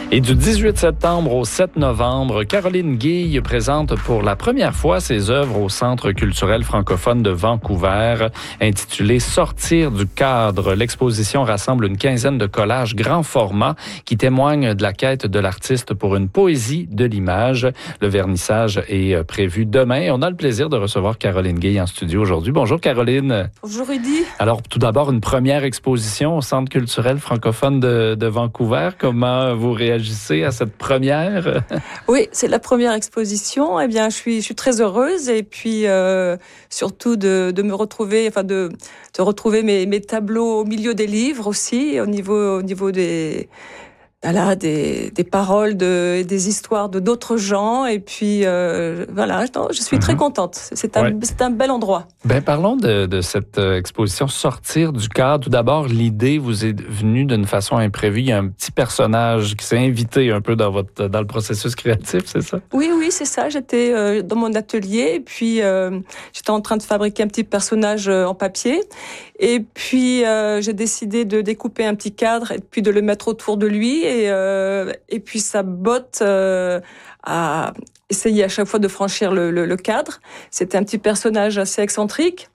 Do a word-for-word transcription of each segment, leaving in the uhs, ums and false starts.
Et du dix-huit septembre au sept novembre, Caroline Guille présente pour la première fois ses œuvres au Centre culturel francophone de Vancouver, intitulée « Sortir du cadre ». L'exposition rassemble une quinzaine de collages grand format qui témoignent de la quête de l'artiste pour une poésie de l'image. Le vernissage est prévu demain. On a le plaisir de recevoir Caroline Guille en studio aujourd'hui. Bonjour Caroline. Bonjour Rudy. Alors tout d'abord, une première exposition au Centre culturel francophone de, de Vancouver. Comment vous réagissez à cette première? Oui, c'est la première exposition. Eh bien, je suis, je suis très heureuse et puis euh, surtout de, de me retrouver, enfin de, de retrouver mes, mes tableaux au milieu des livres aussi, au niveau, au niveau des Voilà, des, des paroles, de, des histoires de d'autres gens. Et puis, euh, voilà, je, je suis mm-hmm. très contente. C'est un, ouais. c'est un bel endroit. Ben, parlons de, de cette exposition « Sortir du cadre ». Tout d'abord, l'idée vous est venue d'une façon imprévue. Il y a un petit personnage qui s'est invité un peu dans, votre, dans le processus créatif, c'est ça? Oui, oui, c'est ça. J'étais euh, dans mon atelier et puis euh, j'étais en train de fabriquer un petit personnage euh, en papier. Et puis, euh, j'ai décidé de découper un petit cadre et puis de le mettre autour de lui. Et, euh, et puis, sa botte euh, a essayé à chaque fois de franchir le, le, le cadre. C'était un petit personnage assez excentrique,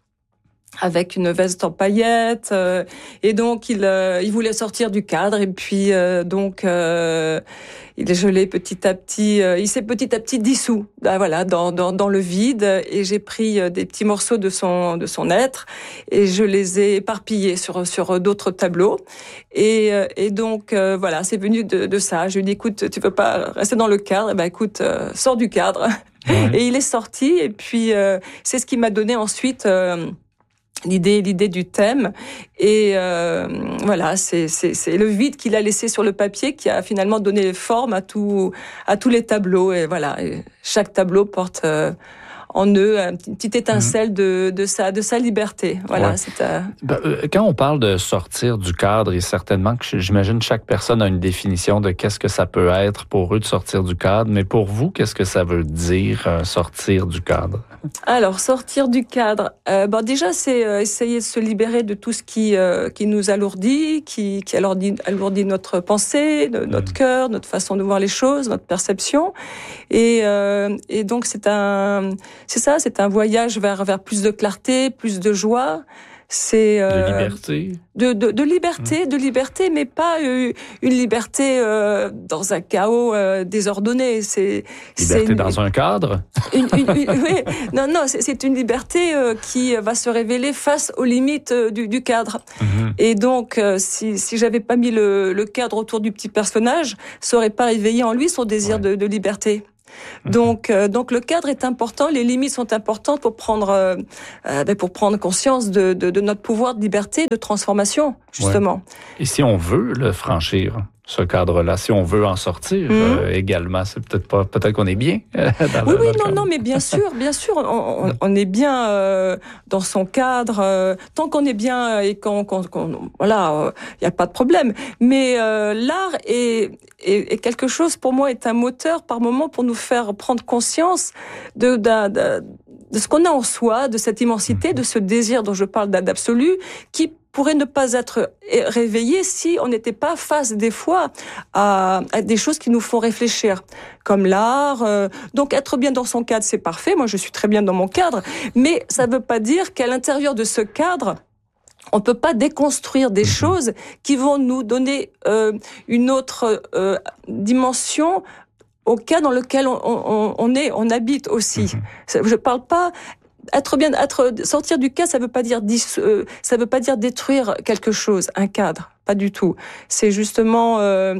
avec une veste en paillettes. Euh, et donc, il, euh, il voulait sortir du cadre. Et puis, euh, donc, euh, il est gelé petit à petit. Euh, il s'est petit à petit dissous, ben, voilà, dans, dans, dans le vide. Et j'ai pris des petits morceaux de son, de son être et je les ai éparpillés sur, sur d'autres tableaux. Et, et donc, euh, voilà, c'est venu de, de ça. Je lui ai dit, écoute, tu veux pas rester dans le cadre? Eh ben, écoute, euh, sors du cadre. Ouais. Et il est sorti. Et puis, euh, c'est ce qui m'a donné ensuite... Euh, L'idée, l'idée du thème, et euh, voilà, c'est, c'est, c'est le vide qu'il a laissé sur le papier qui a finalement donné forme à tout, à tous les tableaux. Et voilà, et chaque tableau porte euh, en eux une petite étincelle mmh. de, de sa, de sa liberté. Voilà, ouais. c'est. Euh... Ben, quand on parle de sortir du cadre, et certainement que j'imagine chaque personne a une définition de qu'est-ce que ça peut être pour eux de sortir du cadre. Mais pour vous, qu'est-ce que ça veut dire euh, sortir du cadre? Alors, sortir du cadre, euh, bon, déjà, c'est euh, essayer de se libérer de tout ce qui, euh, qui nous alourdit, qui, qui alourdit, alourdit notre pensée, de, notre mmh. cœur, notre façon de voir les choses, notre perception. Et, euh, et donc, c'est un, c'est ça, c'est un voyage vers, vers plus de clarté, plus de joie. C'est euh, de liberté, de, de, de liberté, mmh. de liberté, mais pas euh, une liberté euh, dans un chaos euh, désordonné. C'est liberté c'est une, dans un cadre. Une, une, une, oui, non, non, c'est, c'est une liberté euh, qui va se révéler face aux limites euh, du, du cadre. Mmh. Et donc, euh, si si j'avais pas mis le, le cadre autour du petit personnage, ça aurait pas réveillé en lui son désir ouais. de, de liberté. Donc, euh, donc le cadre est important, les limites sont importantes pour prendre, euh, euh, pour prendre conscience de, de, de notre pouvoir de liberté, de transformation, justement. Ouais. Et si on veut le franchir, ce cadre-là, si on veut en sortir mmh. euh, également, c'est peut-être pas, peut-être qu'on est bien. Dans oui, le, oui, dans non, non, mais bien sûr, bien sûr, on, on, on est bien euh, dans son cadre. Euh, tant qu'on est bien et qu'on, qu'on, qu'on voilà, il euh, y a pas de problème. Mais euh, l'art est, est, est quelque chose, pour moi, est un moteur par moment pour nous faire prendre conscience de, de, de, de ce qu'on a en soi, de cette immensité, mmh. de ce désir dont je parle d'absolu, qui pourrait ne pas être réveillé si on n'était pas face des fois à, à des choses qui nous font réfléchir, comme l'art. Euh, donc être bien dans son cadre, c'est parfait. Moi, je suis très bien dans mon cadre, mais ça ne veut pas dire qu'à l'intérieur de ce cadre, on peut pas déconstruire des choses qui vont nous donner euh, une autre euh, dimension au cas dans lequel on, on, on est, on habite aussi. Je parle pas. Être bien, être sortir du cadre, ça veut pas dire euh, ça veut pas dire détruire quelque chose, un cadre, pas du tout. C'est justement euh,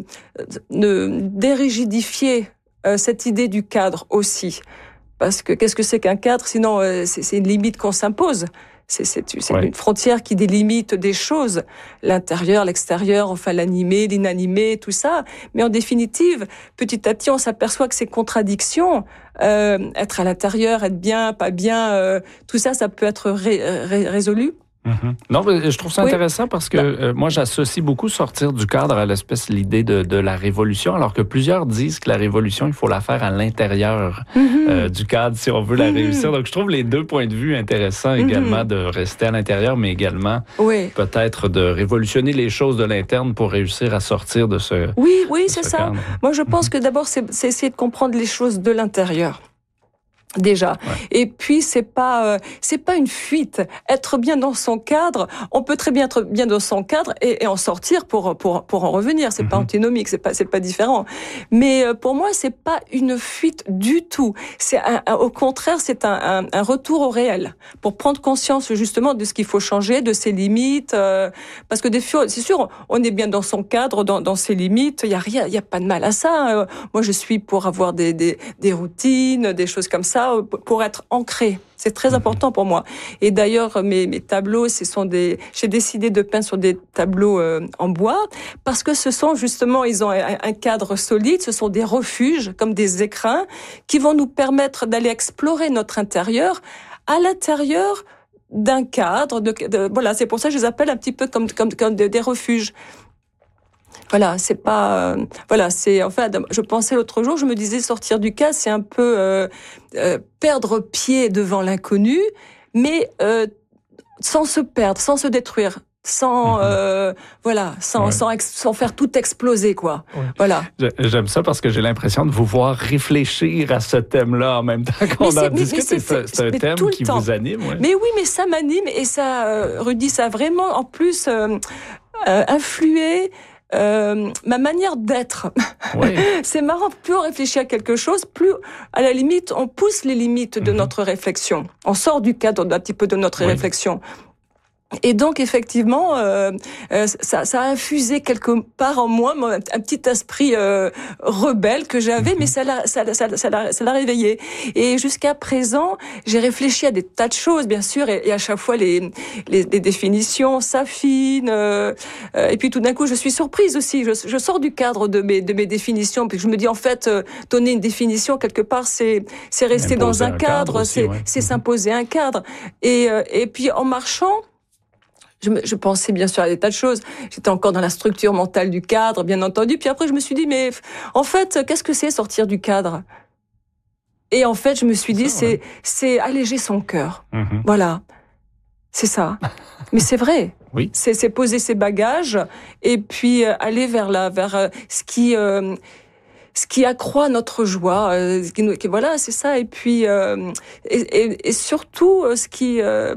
de dérigidifier euh, cette idée du cadre aussi, parce que qu'est-ce que c'est qu'un cadre? Sinon, euh, c'est, c'est une limite qu'on s'impose. C'est, c'est, c'est ouais. une frontière qui délimite des choses, l'intérieur, l'extérieur, enfin l'animé, l'inanimé, tout ça. Mais en définitive, petit à petit, on s'aperçoit que ces contradictions, euh, être à l'intérieur, être bien, pas bien, euh, tout ça, ça peut être ré, ré, résolu Mm-hmm. Non, mais je trouve ça oui. intéressant parce que euh, moi, j'associe beaucoup sortir du cadre à l'espèce l'idée de, de la révolution, alors que plusieurs disent que la révolution, il faut la faire à l'intérieur mm-hmm. euh, du cadre si on veut la mm-hmm. réussir. Donc, je trouve les deux points de vue intéressants mm-hmm. également de rester à l'intérieur, mais également oui. peut-être de révolutionner les choses de l'interne pour réussir à sortir de ce Oui, oui, c'est ce ça. cadre. Moi, je pense mm-hmm. que d'abord, c'est, c'est essayer de comprendre les choses de l'intérieur. Déjà. Ouais. Et puis c'est pas euh, c'est pas une fuite. Être bien dans son cadre, on peut très bien être bien dans son cadre et, et en sortir pour pour pour en revenir. C'est mm-hmm. pas antinomique, c'est pas c'est pas différent. Mais euh, pour moi, c'est pas une fuite du tout. C'est un, un, au contraire, c'est un, un un retour au réel pour prendre conscience justement de ce qu'il faut changer, de ses limites. Euh, parce que des fois, c'est sûr, on est bien dans son cadre, dans dans ses limites. Il y a rien, il y a pas de mal à ça. Euh, moi, je suis pour avoir des des des routines, des choses comme ça, pour être ancré. C'est très important pour moi. Et d'ailleurs, mes, mes tableaux, ce sont des, j'ai décidé de peindre sur des tableaux euh, en bois parce que ce sont justement, ils ont un, un cadre solide, ce sont des refuges, comme des écrins, qui vont nous permettre d'aller explorer notre intérieur à l'intérieur d'un cadre. De, de, voilà, c'est pour ça que je les appelle un petit peu comme, comme, comme des, des refuges. Voilà, c'est pas, euh, voilà, c'est, enfin, je pensais l'autre jour, je me disais sortir du cadre, c'est un peu euh, euh, perdre pied devant l'inconnu, mais euh, sans se perdre, sans se détruire, sans, mm-hmm. euh, voilà, sans, ouais. sans, ex, sans faire tout exploser, quoi. Ouais. Voilà. J'aime ça parce que j'ai l'impression de vous voir réfléchir à ce thème-là en même temps qu'on en discute. C'est, c'est, c'est un thème qui vous anime. Ouais. Mais oui, mais ça m'anime et ça, euh, Rudy, ça a vraiment, en plus, euh, euh, influé. Euh, ma manière d'être. Oui. C'est marrant, plus on réfléchit à quelque chose, plus, à la limite, on pousse les limites de mm-hmm. notre réflexion. On sort du cadre un petit peu de notre oui. réflexion. Et donc, effectivement, euh, euh, ça, ça a infusé quelque part en moi un, un petit esprit euh, rebelle que j'avais, mm-hmm. mais ça l'a, ça, ça, ça, l'a, ça l'a réveillé. Et jusqu'à présent, j'ai réfléchi à des tas de choses, bien sûr, et, et à chaque fois, les, les, les définitions s'affinent. Euh, euh, et puis, tout d'un coup, je suis surprise aussi. Je, je sors du cadre de mes, de mes définitions, puis je me dis, en fait, euh, donner une définition, quelque part, c'est, c'est rester dans un, un cadre, cadre aussi, c'est, ouais. c'est mm-hmm. s'imposer un cadre. Et, euh, et puis, en marchant, Je, me, je pensais bien sûr à des tas de choses. J'étais encore dans la structure mentale du cadre, bien entendu. Puis après, je me suis dit, mais en fait, qu'est-ce que c'est sortir du cadre ? Et en fait, je me suis dit, ça, c'est, ouais. c'est alléger son cœur. Mm-hmm. Voilà, c'est ça. Mais c'est vrai. Oui. C'est, c'est poser ses bagages et puis euh, aller vers la, vers euh, ce qui. Euh, ce qui accroît notre joie, euh, ce qui, qui, voilà, c'est ça. Et puis, euh, et, et, et surtout, euh, ce qui, euh,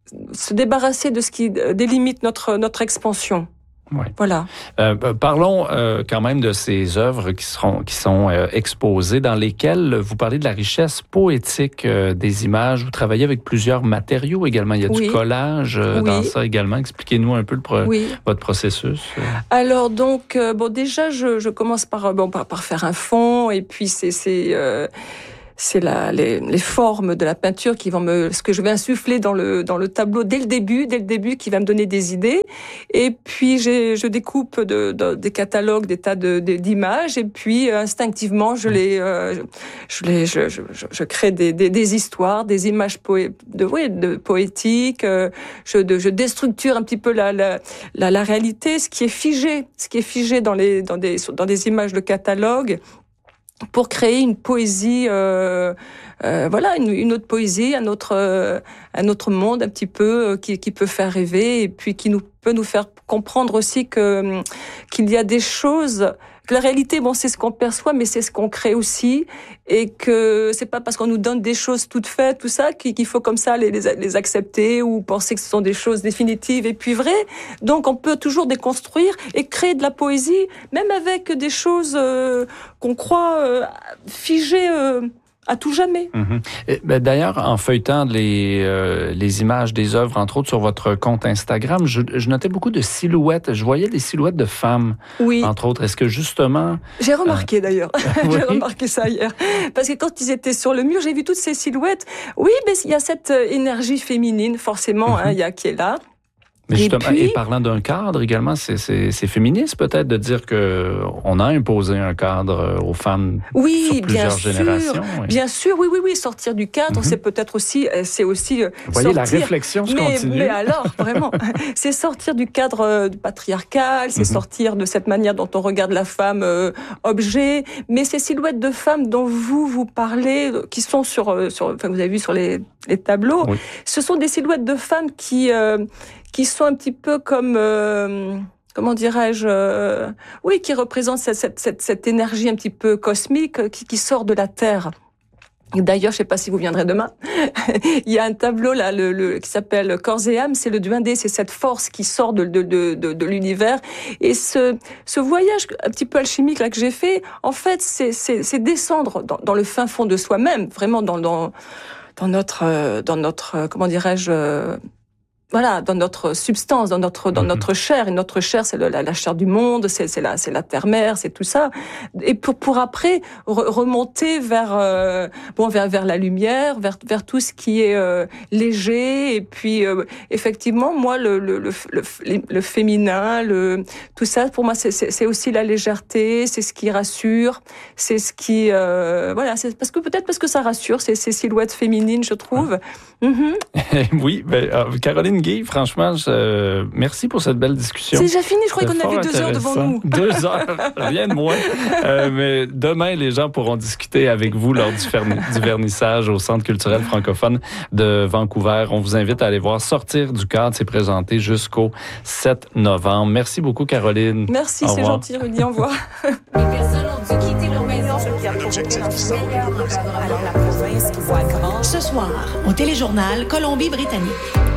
se débarrasser de ce qui délimite notre notre expansion. Oui. Voilà. Euh, parlons euh, quand même de ces œuvres qui seront qui sont euh, exposées, dans lesquelles vous parlez de la richesse poétique euh, des images. Vous travaillez avec plusieurs matériaux également. Il y a oui. du collage euh, oui. dans ça également. Expliquez-nous un peu le pro- oui. votre processus. Alors donc euh, bon déjà je je commence par bon par, par faire un fond et puis c'est c'est euh, c'est la, les, les formes de la peinture qui vont me, ce que je vais insuffler dans le, dans le tableau dès le début, dès le début, qui va me donner des idées. Et puis, j'ai, je découpe de, de, des catalogues, des tas de, de, d'images. Et puis, instinctivement, je les, euh, je les, je, je, je crée des, des, des histoires, des images poé, de, oui, de poétiques. Euh, je, de, je déstructure un petit peu la, la, la, la réalité, ce qui est figé, ce qui est figé dans les, dans des, dans des images de catalogue, pour créer une poésie, euh, euh, voilà, une, une autre poésie, un autre, euh, un autre monde un petit peu euh, qui, qui peut faire rêver et puis qui nous peut nous faire comprendre aussi que qu'il y a des choses. Que la réalité, bon, c'est ce qu'on perçoit, mais c'est ce qu'on crée aussi, et que c'est pas parce qu'on nous donne des choses toutes faites, tout ça, qu'il faut comme ça les, les, les accepter ou penser que ce sont des choses définitives et puis vraies. Donc, on peut toujours déconstruire et créer de la poésie, même avec des choses euh, qu'on croit euh, figées euh, à tout jamais. Mm-hmm. Et, ben, d'ailleurs, en feuilletant les, euh, les images des œuvres, entre autres sur votre compte Instagram, je, je notais beaucoup de silhouettes. Je voyais des silhouettes de femmes, oui. entre autres. Est-ce que justement... J'ai remarqué euh... d'ailleurs. Oui. J'ai remarqué ça hier. Parce que quand ils étaient sur le mur, j'ai vu toutes ces silhouettes. Oui, mais il y a cette énergie féminine, forcément, mm-hmm. hein, il y a qui est là. Mais justement, et, puis, et parlant d'un cadre également, c'est, c'est, c'est féministe peut-être de dire que on a imposé un cadre aux femmes oui, sur plusieurs bien générations. Sûr, oui. Bien sûr, oui, oui, oui, sortir du cadre, mm-hmm. c'est peut-être aussi, c'est aussi Vous voyez, sortir, la réflexion se mais, continue. Mais alors, vraiment, c'est sortir du cadre patriarcal, c'est mm-hmm. sortir de cette manière dont on regarde la femme euh, objet, mais ces silhouettes de femmes dont vous, vous parlez, qui sont sur, sur enfin, vous avez vu sur les, les tableaux, oui. ce sont des silhouettes de femmes qui... Euh, qui sont un petit peu comme, euh, comment dirais-je, euh, oui, qui représentent cette, cette, cette, cette énergie un petit peu cosmique qui, qui sort de la Terre. D'ailleurs, je ne sais pas si vous viendrez demain, il y a un tableau là, le, le, qui s'appelle Corps et âme, c'est le Duindé, c'est cette force qui sort de, de, de, de, de l'univers. Et ce, ce voyage un petit peu alchimique là que j'ai fait, en fait, c'est, c'est, c'est descendre dans, dans le fin fond de soi-même, vraiment dans, dans, dans notre, dans notre, comment dirais-je, voilà, dans notre substance, dans notre dans notre chair. Et notre chair, c'est le, la, la chair du monde, c'est c'est la c'est la terre-mère, c'est tout ça. Et pour pour après re, remonter vers euh, bon vers vers la lumière, vers vers tout ce qui est euh, léger. Et puis euh, effectivement, moi le le le le, le féminin, le tout ça pour moi c'est c'est, c'est aussi la légèreté, c'est ce qui rassure, c'est ce qui euh, voilà, c'est parce que peut-être parce que ça rassure, c'est ces silhouettes féminines, je trouve. Mm-hmm. Oui, ben euh, Caroline Guy, franchement, je, merci pour cette belle discussion. C'est déjà fini, je croyais qu'on avait deux heures devant nous. Deux heures, rien de moins. Euh, mais demain, les gens pourront discuter avec vous lors du, ferni- du vernissage au Centre culturel francophone de Vancouver. On vous invite à aller voir Sortir du cadre. C'est présenté jusqu'au sept novembre. Merci beaucoup, Caroline. Merci, au c'est revoir. gentil, Rudy. Au revoir. Les personnes ont dû quitter leur maison, ce qui a provoqué Ce soir, au téléjournal Colombie-Britannique.